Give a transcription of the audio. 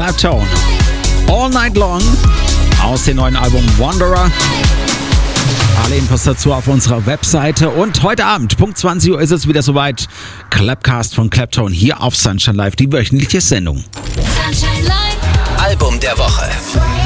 Clapton. All Night Long aus dem neuen Album Wanderer. Alle Infos dazu auf unserer Webseite. Und heute Abend, Punkt 20 Uhr, ist es wieder soweit. Clapcast von Clapton hier auf Sunshine Live, die wöchentliche Sendung. Sunshine Live. Album der Woche.